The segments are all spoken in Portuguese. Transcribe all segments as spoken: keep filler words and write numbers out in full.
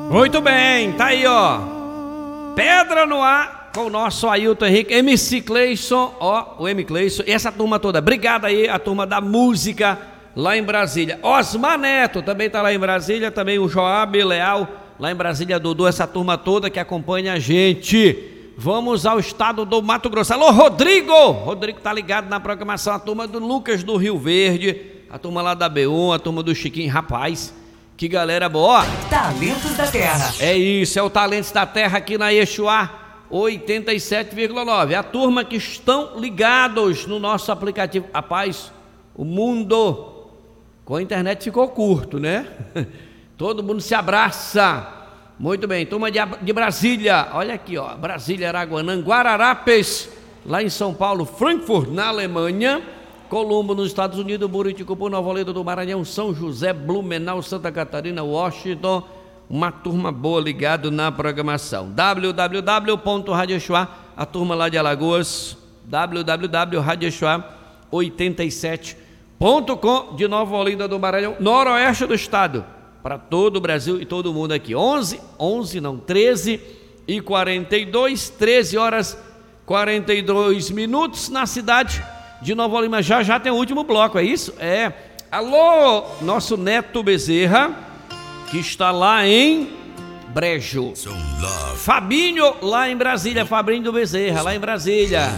Muito bem, tá aí, ó. Pedra no ar com o nosso Ailton Henrique, M C Cleison, ó, o M. Cleison, e essa turma toda. Obrigado aí, a turma da música lá em Brasília. Osmar Neto também tá lá em Brasília, também o Joab Leal, lá em Brasília, Dudu, essa turma toda que acompanha a gente. Vamos ao estado do Mato Grosso. Alô, Rodrigo! Rodrigo tá ligado na programação, a turma do Lucas do Rio Verde, a turma lá da B um, a turma do Chiquinho, rapaz. Que galera boa! Talentos da Terra. É isso, é o Talentos da Terra aqui na Yeshuá oitenta e sete vírgula nove. A turma que estão ligados no nosso aplicativo. Rapaz, o mundo com a internet ficou curto, né? Todo mundo se abraça. Muito bem, turma de, de Brasília. Olha aqui, ó, Brasília, Araguanã, Guararapes, lá em São Paulo, Frankfurt, na Alemanha, Colombo, nos Estados Unidos, Buriticupu, Nova Olinda do Maranhão, São José, Blumenau, Santa Catarina, Washington. Uma turma boa ligado na programação. w w w ponto rádio yeshuá, a turma lá de Alagoas, w w w ponto rádio yeshuá oitenta e sete ponto com, de Nova Olinda do Maranhão, noroeste do estado, para todo o Brasil e todo mundo aqui. onze, onze não, treze e quarenta e dois, treze horas e quarenta e dois minutos na cidade de Nova Olinda. Já já tem o último bloco, é isso? É. Alô, nosso Neto Bezerra, que está lá em Brejo. Fabinho, lá em Brasília, Fabinho do Bezerra, lá em Brasília.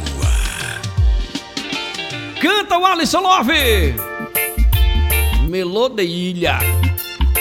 Canta o Alisson Love. Melô de Ilha.